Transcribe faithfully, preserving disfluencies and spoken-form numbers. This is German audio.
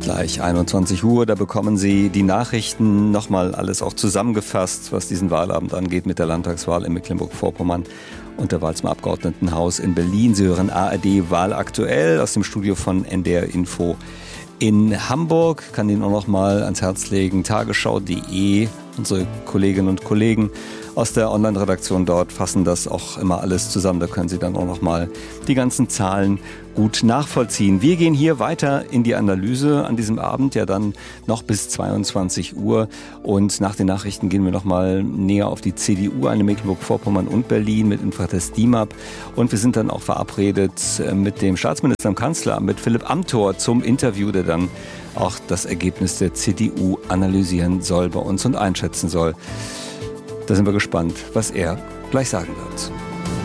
Gleich einundzwanzig Uhr, da bekommen Sie die Nachrichten, nochmal alles auch zusammengefasst, was diesen Wahlabend angeht mit der Landtagswahl in Mecklenburg-Vorpommern und der Wahl zum Abgeordnetenhaus in Berlin. Sie hören A R D Wahlaktuell aus dem Studio von N D R Info in Hamburg. Kann Ihnen auch noch mal ans Herz legen, tagesschau punkt de. Unsere Kolleginnen und Kollegen aus der Online-Redaktion dort fassen das auch immer alles zusammen. Da können Sie dann auch noch mal die ganzen Zahlen gut nachvollziehen. Wir gehen hier weiter in die Analyse an diesem Abend, ja dann noch bis zweiundzwanzig Uhr. Und nach den Nachrichten gehen wir noch mal näher auf die C D U ein in Mecklenburg-Vorpommern und Berlin mit Infratest DIMAP. Und wir sind dann auch verabredet mit dem Staatsminister und Kanzler, mit Philipp Amthor zum Interview, der dann auch das Ergebnis der C D U analysieren soll bei uns und einschätzen soll. Da sind wir gespannt, was er gleich sagen wird.